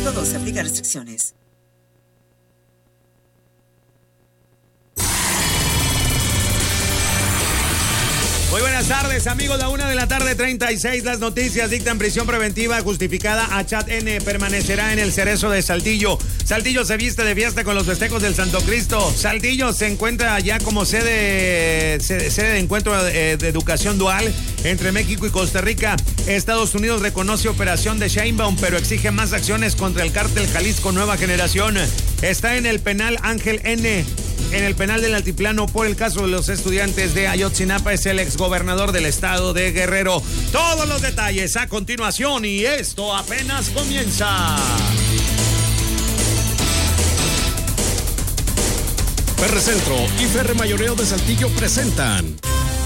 112. Aplica restricciones. Muy buenas tardes, amigos. La 1:36 las noticias dictan prisión preventiva justificada a Chad N. Permanecerá en el Cerezo de Saltillo. Saltillo se viste de fiesta con los festejos del Santo Cristo. Saltillo se encuentra ya como sede de encuentro de educación dual entre México y Costa Rica. Estados Unidos reconoce operación de Sheinbaum, pero exige más acciones contra el cártel Jalisco Nueva Generación. Está en el penal Ángel N., en el penal del Altiplano por el caso de los estudiantes de Ayotzinapa. Es el exgobernador del estado de Guerrero. Todos los detalles a continuación y esto apenas comienza. Ferrecentro y Ferre Mayoreo de Saltillo presentan.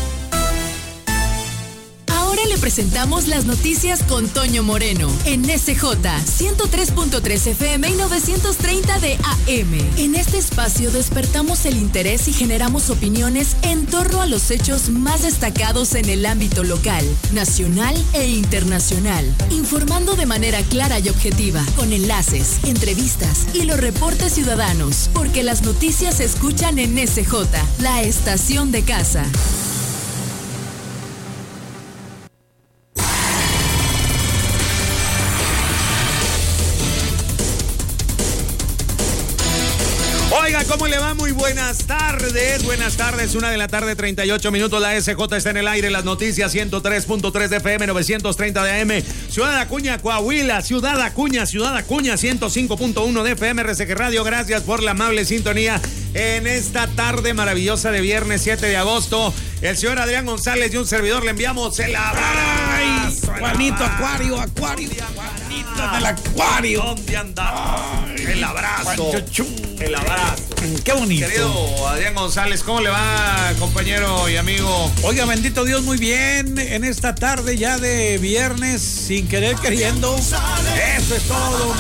Ahora le presentamos las noticias con Toño Moreno en SJ 103.3 FM y 930 de AM. En este espacio despertamos el interés y generamos opiniones en torno a los hechos más destacados en el ámbito local, nacional e internacional, informando de manera clara y objetiva, con enlaces, entrevistas y los reportes ciudadanos, porque las noticias se escuchan en SJ, la estación de casa. Oiga, ¿cómo le va? Muy buenas tardes. Buenas tardes, 1:38 p.m. La SJ está en el aire. Las noticias 103.3 de FM, 930 de AM. Ciudad Acuña, Coahuila. Ciudad Acuña, 105.1 de FM. RCG Radio. Gracias por la amable sintonía en esta tarde maravillosa de viernes 7 de agosto. El señor Adrián González y un servidor le enviamos el abrazo. Juanito, Acuario. Juanito del Acuario. ¿Dónde anda? El abrazo. El abrazo. Qué bonito. Querido Adrián González, ¿cómo le va, compañero y amigo? Oiga, bendito Dios, muy bien. En esta tarde ya de viernes, sin querer queriendo. Eso es todo.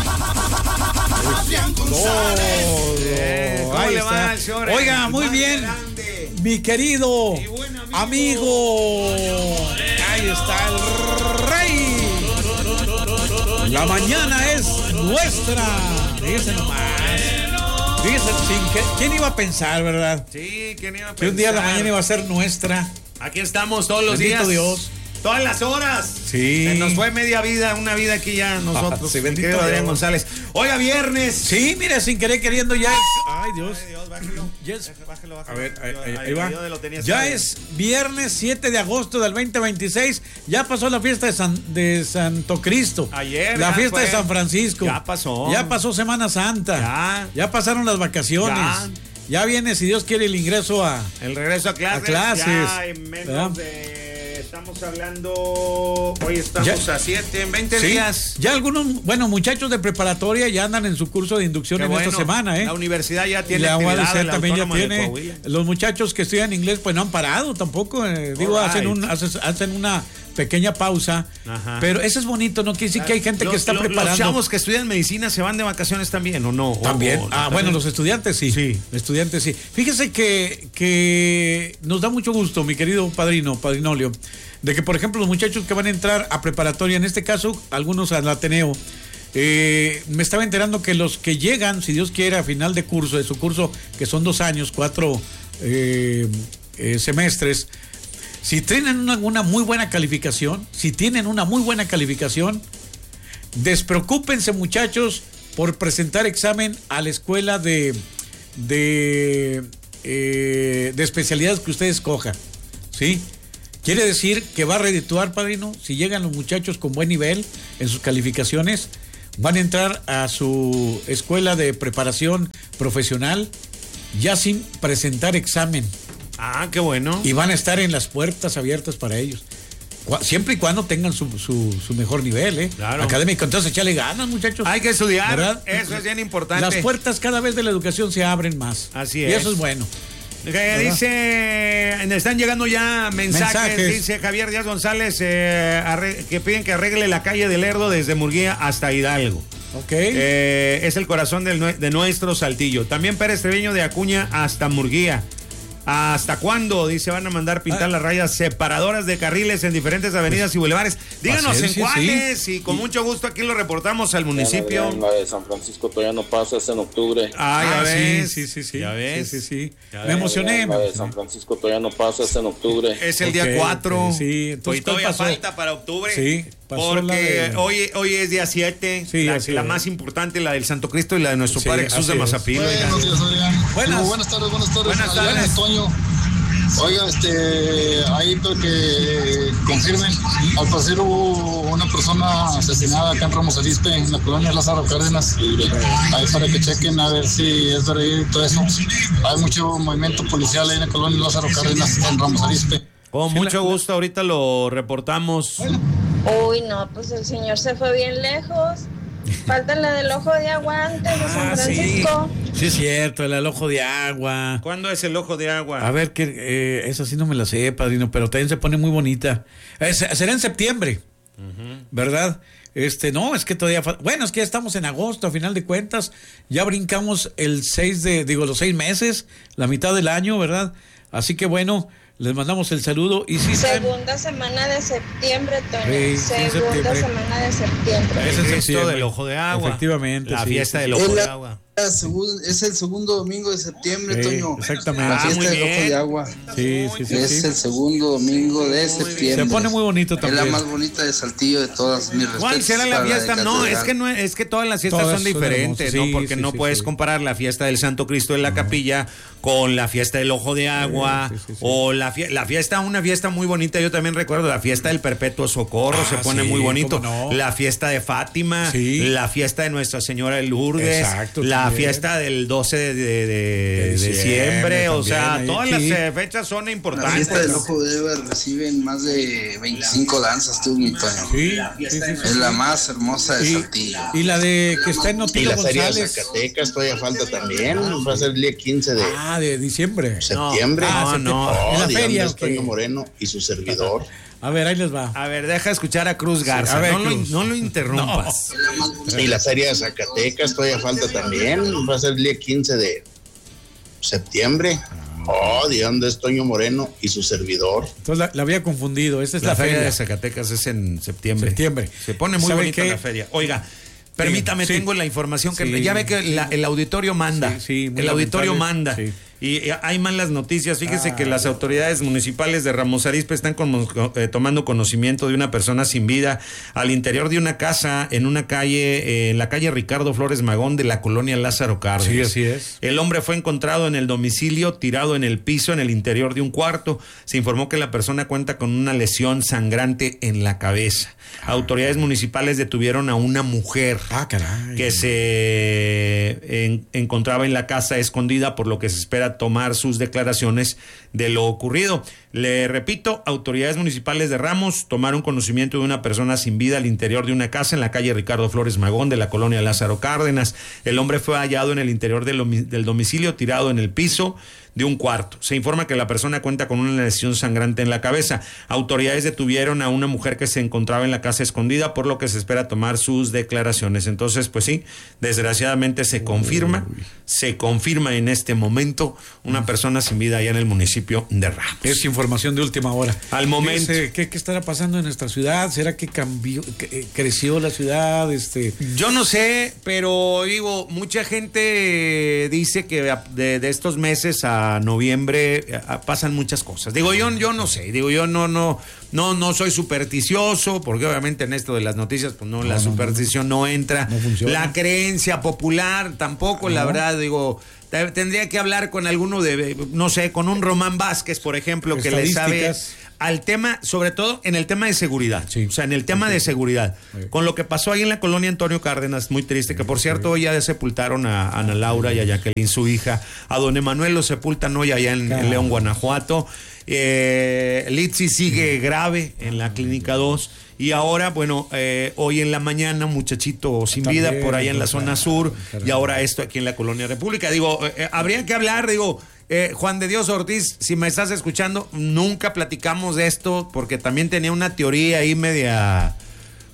¿Cómo le va, señor? Oiga, muy bien. Mi querido amigo. Ahí está el rey. La mañana es nuestra. Fíjese nomás. Fíjese, ¿quién iba a pensar, verdad? Sí, ¿quién iba a pensar? Que un día la mañana iba a ser nuestra. Aquí estamos todos los bendito días. Dios. Todas las horas. Sí. Se nos fue media vida, una vida aquí ya nosotros. Sí, bendito querido Adrián Dios. González. Oiga, viernes. Sí, mire, sin querer queriendo ya es. Ay, Dios. Bájalo. Yes. Bájalo. A ver, ahí va. Ya Ya es viernes 7 de agosto del 2026. Ya pasó la fiesta de Santo Cristo. Ayer. La fiesta fue. de San Francisco. Ya pasó. Ya pasó Semana Santa. Ya pasaron las vacaciones. Ya viene, si Dios quiere, el ingreso a. El regreso a clases. A clases. Ya en menos de. Estamos hablando. Hoy estamos Ya. a 7, en 20 Sí, días. ya algunos, muchachos de preparatoria ya andan en su curso de inducción en esta semana, ¿eh? La universidad ya tiene La actividad, UADC la también ya Autónoma de tiene. Coahuila. Los muchachos que estudian inglés, pues no han parado tampoco. Digo, hacen una pequeña pausa. Ajá. Pero eso es bonito, ¿no? Quiere decir que hay gente que está preparando. Los chavos que estudian medicina se van de vacaciones también, ¿o no? También. ¿También? Bueno, los estudiantes sí. Sí. Los estudiantes sí. Fíjese que nos da mucho gusto, mi querido padrinolio, de que, por ejemplo, los muchachos que van a entrar a preparatoria, en este caso, algunos al Ateneo, me estaba enterando que los que llegan, si Dios quiere, a final de curso, de su curso, que son 2 años, 4 semestres, si tienen una muy buena calificación, despreocúpense, muchachos, por presentar examen a la escuela de especialidades que usted escoja, ¿sí? Quiere decir que va a redituar, padrino, si llegan los muchachos con buen nivel en sus calificaciones, van a entrar a su escuela de preparación profesional ya sin presentar examen. Ah, qué bueno. Y van a estar en las puertas abiertas para ellos. Siempre y cuando tengan su mejor nivel, Claro. académico. Entonces, échale ganas, muchachos. Hay que estudiar, ¿verdad? eso es bien importante. Las puertas cada vez de la educación se abren más. Así Y es. eso es bueno. Dice, están llegando ya mensajes. Dice Javier Díaz González que piden que arregle la calle del Lerdo desde Murguía hasta Hidalgo. Ok. Es el corazón de nuestro Saltillo. También Pérez Treviño de Acuña hasta Murguía. ¿Hasta cuándo? Dice, van a mandar pintar las rayas separadoras de carriles en diferentes avenidas y bulevares. Díganos en cuáles y con mucho gusto aquí lo reportamos al municipio. La de San Francisco todavía no pasa, es en octubre. Ya ves. Sí. Ya ves. Sí. Me emocioné. La de San Francisco todavía no pasa, es en octubre. Es el día 4. Sí, entonces todavía falta para octubre. Sí. Porque hoy es día 7, la más importante, la del Santo Cristo y la de nuestro Padre Jesús de Mazapil. Buenos días, Adrián. Buenas tardes. Buenas tardes. Toño. Oiga, ahí para que confirmen, al parecer hubo una persona asesinada acá en Ramos Arizpe, en la colonia Lázaro Cárdenas. Ahí para que chequen a ver si es verdad y todo eso. Hay mucho movimiento policial ahí en la colonia Lázaro Cárdenas, en Ramos Arizpe. Con mucho gusto, ahorita lo reportamos. Uy, no, pues el señor se fue bien lejos. Falta la del ojo de agua antes de San Francisco. Sí, es cierto, el ojo de agua. ¿Cuándo es el ojo de agua? A ver, que esa sí no me la sé, padrino, pero también se pone muy bonita. Será en septiembre, ¿verdad? No, es que todavía bueno, es que ya estamos en agosto, a final de cuentas. Ya brincamos los 6 meses, la mitad del año, ¿verdad? Así que bueno, les mandamos el saludo y sí. Segunda semana de septiembre, Toño. Segunda semana de septiembre. Es esto del ojo de agua. Efectivamente. La fiesta del ojo de agua. Es el segundo domingo de septiembre, Toño. Exactamente. La fiesta del ojo de agua. Sí. Es el segundo domingo de septiembre. Se pone muy bonito también. Es la más bonita de Saltillo de todas mis respetos. ¿Cuál será la fiesta? No, es que todas las fiestas son diferentes, ¿no? Porque no puedes comparar la fiesta del Santo Cristo en la capilla con la fiesta del ojo de agua o una fiesta muy bonita. Yo también recuerdo la fiesta del Perpetuo Socorro, se pone muy bonito. No. La fiesta de Fátima, la fiesta de Nuestra Señora de Lourdes, la fiesta del 12 de diciembre, también, o sea, todas las fechas son importantes. La fiesta del ojo de agua reciben más de 25 danzas, tú, mi Toño. Es la más hermosa de Saltillo. Y la de que está en Notilo González. Y la feria de Zacatecas todavía falta también, va a ser el día 15 de diciembre. Septiembre. No. En la feria. Toño Moreno y su servidor. A ver, ahí les va. A ver, deja escuchar a Cruz Garza. A ver, no lo interrumpas. Y la feria de Zacatecas todavía falta también. Va a ser el día 15 de septiembre. ¿De dónde es Toño Moreno y su servidor? Entonces la había confundido. Esta es la feria de Zacatecas, es en septiembre. Se pone muy bonita la feria. Oiga, permítame, tengo la información que ya ve que el auditorio manda. El auditorio manda. Y hay malas noticias. Fíjese que las autoridades municipales de Ramos Arizpe están tomando conocimiento de una persona sin vida al interior de una casa en la calle Ricardo Flores Magón de la colonia Lázaro Cárdenas. Sí, así es. El hombre fue encontrado en el domicilio, tirado en el piso, en el interior de un cuarto. Se informó que la persona cuenta con una lesión sangrante en la cabeza. Autoridades municipales detuvieron a una mujer que se encontraba en la casa escondida, por lo que se espera tomar sus declaraciones de lo ocurrido. Le repito, autoridades municipales de Ramos tomaron conocimiento de una persona sin vida al interior de una casa en la calle Ricardo Flores Magón de la colonia Lázaro Cárdenas. El hombre fue hallado en el interior del domicilio, tirado en el piso de un cuarto. Se informa que la persona cuenta con una lesión sangrante en la cabeza. Autoridades detuvieron a una mujer que se encontraba en la casa escondida, por lo que se espera tomar sus declaraciones. Entonces, pues sí, desgraciadamente se confirma en este momento una persona sin vida allá en el municipio de Ramos. Es información de última hora. Al momento. ¿Qué estará pasando en nuestra ciudad? ¿Será que cambió, creció la ciudad? Yo no sé, pero digo, mucha gente dice que de estos meses a noviembre pasan muchas cosas. Digo, yo no sé, yo no soy supersticioso, porque obviamente en esto de las noticias, pues la superstición no entra. No funciona. La creencia popular tampoco, la verdad, digo, tendría que hablar con alguno no sé, con un Román Vázquez, por ejemplo, que le sabe al tema, sobre todo en el tema de seguridad. O sea, en el tema de seguridad. Con lo que pasó ahí en la colonia Antonio Cárdenas, muy triste, que por cierto hoy ya sepultaron a Ana Laura y a Jacqueline, su hija. A don Emanuel lo sepultan hoy allá en León, Guanajuato. Litsi sigue grave en la Clínica 2. Y ahora, bueno, hoy en la mañana, muchachito sin vida por allá en la zona sur. Y ahora esto aquí en la Colonia República. Digo, habría que hablar, Juan de Dios Ortiz, si me estás escuchando, nunca platicamos de esto porque también tenía una teoría ahí media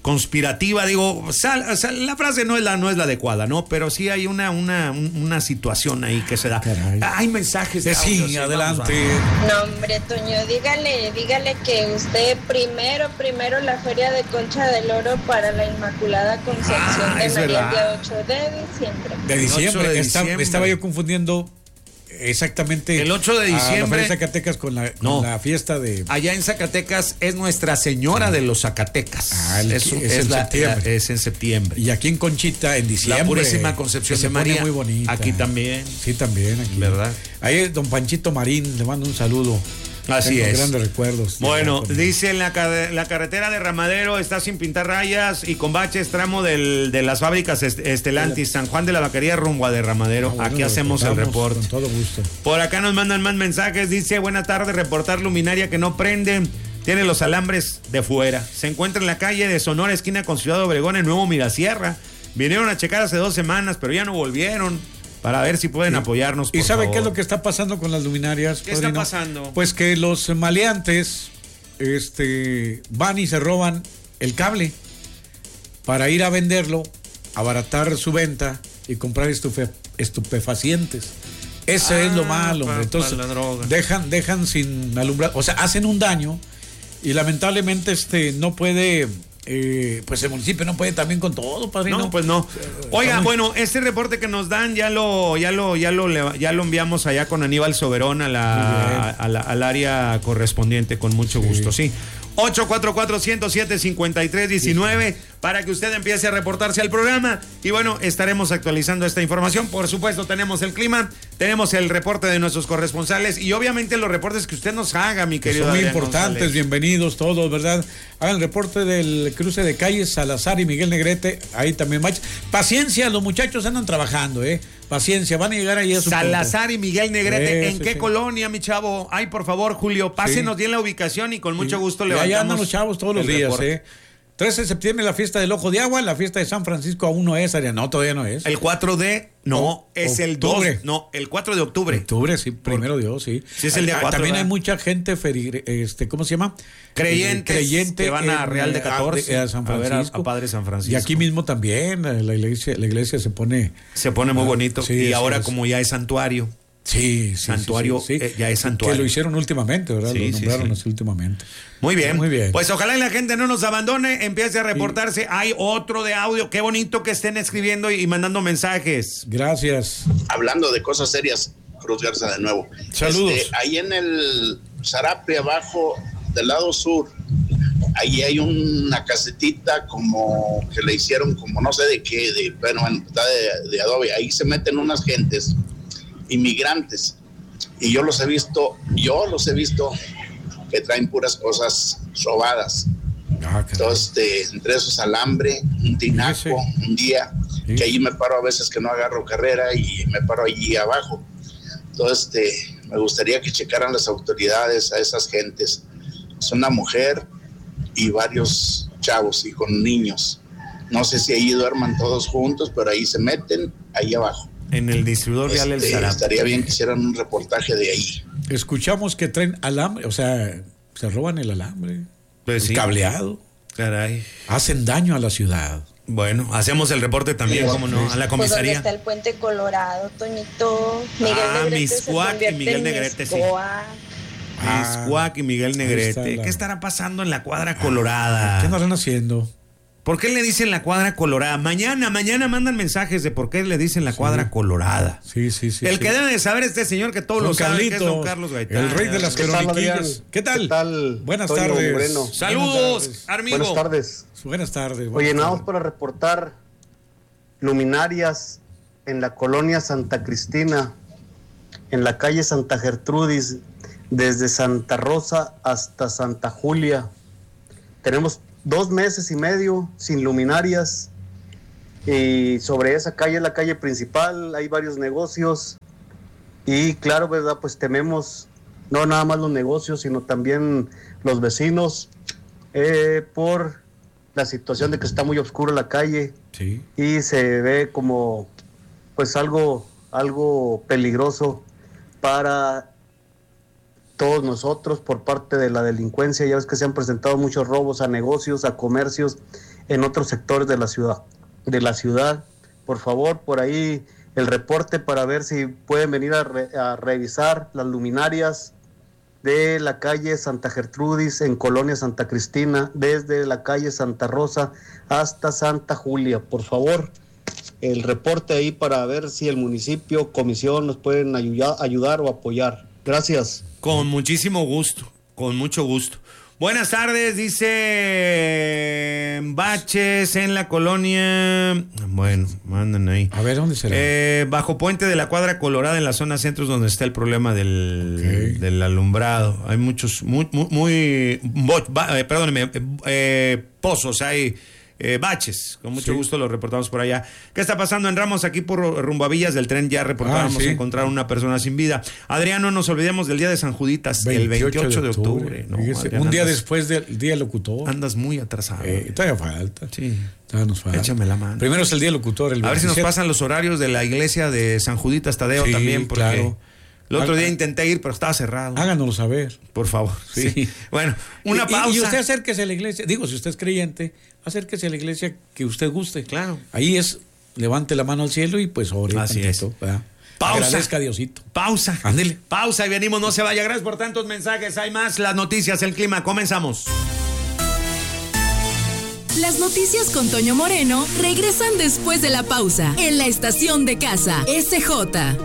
conspirativa, digo, la frase no es la adecuada, ¿no? Pero sí hay una situación ahí que se da. Caray. Hay mensajes de audio, sí, adelante. No, hombre, Toño, dígale que usted primero la Feria de Concha del Oro para la Inmaculada Concepción de es María el verdad. día 8 de diciembre. De diciembre. 8 de diciembre. Estaba yo confundiendo exactamente El 8 de diciembre. la Feria de Zacatecas con la fiesta de... Allá en Zacatecas es Nuestra Señora de los Zacatecas. Es en septiembre. Es en septiembre. Y aquí en Conchita, en diciembre. La Purísima Concepción de María. Muy bonita. Aquí también. Sí, también. Aquí. ¿Verdad? Ahí don Panchito Marín, le mando un saludo. Así Tengo es. grandes recuerdos. Bueno, dice la carretera de Ramadero está sin pintar rayas y con baches, tramo de las fábricas Estelantis, San Juan de la Vaquería rumbo a Derramadero. Bueno, aquí hacemos el reporte. Con todo gusto. Por acá nos mandan más mensajes. Dice, buenas tardes, reportar luminaria que no prende. Tiene los alambres de fuera. Se encuentra en la calle de Sonora, esquina con Ciudad Obregón, en Nuevo Mirasierra. Vinieron a checar hace 2 semanas, pero ya no volvieron. Para ver si pueden apoyarnos, por ¿Y sabe favor. qué es lo que está pasando con las luminarias? ¿Qué está pasando? Pues que los maleantes van y se roban el cable para ir a venderlo, abaratar su venta y comprar estupefacientes. Ese es lo malo, hombre. Entonces la droga. dejan sin alumbrar, o sea, hacen un daño y lamentablemente no puede, pues el municipio no puede también con todo, padrino. No, pues no. Oiga, bueno, este reporte que nos dan ya lo enviamos allá con Aníbal Soberón al área correspondiente, con mucho gusto, sí. 844-107-5319 para que usted empiece a reportarse al programa y bueno, estaremos actualizando esta información. Por supuesto, tenemos el clima, tenemos el reporte de nuestros corresponsales y obviamente los reportes que usted nos haga, mi querido Son muy Adrián importantes, González. bienvenidos todos, ¿verdad? Hagan el reporte del cruce de calles Salazar y Miguel Negrete, ahí también paciencia, los muchachos andan trabajando, paciencia, van a llegar ahí a su Salazar y Miguel Negrete, ¿en Sí, qué sí. colonia, mi chavo? Ay, por favor, Julio, pásenos bien la ubicación y con mucho gusto Y levantamos. allá andan los chavos todos los el días, reporte. 13 de septiembre la fiesta del Ojo de Agua, la fiesta de San Francisco aún no es, Adrián. No, todavía no es. El 4 de... No, es el 2. octubre. No, el 4 de octubre. Octubre, sí, primero Dios, sí. Sí, es el día 4, También ¿verdad? hay mucha gente, ¿cómo se llama? Creyentes que van a Real de 14 a San a ver Francisco. a Padre San Francisco. Y aquí mismo también la iglesia se pone... Se pone muy bonito. Sí, y sí, ahora sí. como ya es santuario. Sí, Santuario, ya es santuario. Que lo hicieron últimamente, ¿verdad? Sí, Lo sí, nombraron sí. así últimamente. Muy bien. Muy bien. Pues ojalá la gente no nos abandone, empiece a reportarse. Hay otro de audio. Qué bonito que estén escribiendo y mandando mensajes. Gracias. Hablando de cosas serias, Cruz Garza de nuevo. Saludos. Ahí en el Zarape, abajo, del lado sur, ahí hay una casetita como que le hicieron como no sé de qué, está de adobe. Ahí se meten unas gentes, inmigrantes, y yo los he visto que traen puras cosas robadas. Entonces, entre esos alambre, un tinaco, Sí. un día, Sí. que ahí me paro a veces que no agarro carrera y me paro allí abajo. Entonces, me gustaría que checaran las autoridades a esas gentes. Es una mujer y varios chavos y con niños. No sé si ahí duerman todos juntos, pero ahí se meten, ahí abajo. En el distribuidor vial El Zarape. Estaría bien que hicieran un reportaje de ahí. Escuchamos que traen alambre, o sea, se roban el alambre, Pues el sí. cableado, Caray. hacen daño a la ciudad. Bueno, hacemos el reporte también, ¿cómo no? A la Pues donde comisaría. está el puente Colorado, Toñito. Miguel Negrete se Miscuac y convierte Miguel en Negrete, sí. Miscuac. Miscuac y Miguel ahí Negrete. está la- ¿Qué estará pasando en la cuadra colorada? ¿Qué andarán haciendo? ¿Por qué le dicen la cuadra colorada? Mañana mandan mensajes de por qué le dicen la cuadra colorada. Sí. El que debe de saber este señor que todos Don lo saben, que es Carlitos, don Carlos Gaitán. el rey de las ¿Qué tal, croniquillas. Adrián? ¿Qué tal? ¿Qué tal, Buenas Toño tardes. Moreno? Saludos, amigo. Buenas tardes. Buenas tardes. Oye, buenas nada más tardes. para reportar luminarias en la colonia Santa Cristina, en la calle Santa Gertrudis, desde Santa Rosa hasta Santa Julia. Tenemos 2 meses y medio sin luminarias y sobre esa calle es la calle principal, hay varios negocios y claro, ¿verdad? Pues tememos no nada más los negocios, sino también los vecinos por la situación de que está muy oscura la calle. Sí. Y se ve como pues algo peligroso para todos nosotros por parte de la delincuencia. Ya ves que se han presentado muchos robos a negocios, a comercios en otros sectores de la ciudad. Por favor, por ahí el reporte para ver si pueden venir a revisar las luminarias de la calle Santa Gertrudis en Colonia Santa Cristina, desde la calle Santa Rosa hasta Santa Julia. Por favor, el reporte ahí para ver si el municipio, comisión nos pueden ayudar o apoyar. Gracias. Con muchísimo gusto, con mucho gusto. Buenas tardes, dice baches en la colonia. Bueno, mandan ahí. A ver, ¿dónde será? Bajo Puente de la Cuadra Colorada, en la zona centro, es donde está el problema del alumbrado. Hay muchos, pozos, hay baches. Con mucho gusto lo reportamos por allá. ¿Qué está pasando en Ramos? Aquí por rumbo a Villas del Tren ya reportábamos encontrar una persona sin vida. Adrián, no nos olvidemos del día de San Juditas, el 28 de octubre. No, Adrián, un día después del Día del Locutor. Andas muy atrasado. Todavía falta. Sí. Todavía nos falta. Échame la mano. Primero es el Día del Locutor. El 27. A ver si nos pasan los horarios de la iglesia de San Juditas Tadeo también, porque claro. El otro día intenté ir, pero estaba cerrado. Háganoslo saber. Por favor. Sí. Bueno, una pausa. Y usted acérquese a la iglesia. Digo, si usted es creyente, acérquese a la iglesia que usted guste. Claro. Ahí levante la mano al cielo y pues ore. Así es. ¿Verdad? Pausa. Agradezca a Diosito. Pausa. Ándele. Pausa y venimos, no se vaya. Gracias por tantos mensajes. Hay más, las noticias, el clima. Comenzamos. Las noticias con Toño Moreno regresan después de la pausa en la estación de casa SJ.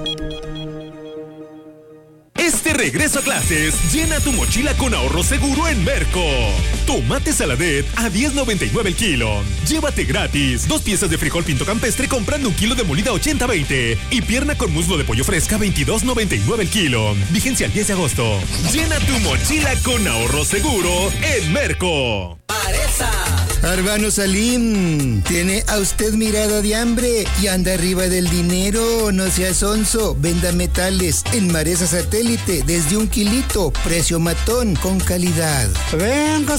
Este regreso a clases, llena tu mochila con ahorro seguro en Merco. Tomate saladet a $10.99 el kilo. Llévate gratis 2 piezas de frijol pinto campestre comprando 1 kilo de molida 80-20 y pierna con muslo de pollo fresca $22.99 el kilo. Vigencia el 10 de agosto. Llena tu mochila con ahorro seguro en Merco. Arbano Salim, ¿tiene a usted mirada de hambre y anda arriba del dinero? No sea sonso, venda metales en Maresa Satélite desde 1 kilito, precio matón con calidad. Venga,